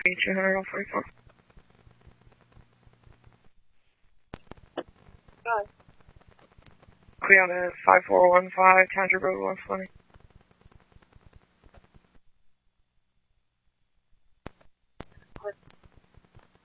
feet 244. Clear on a 5415, Township Road 120.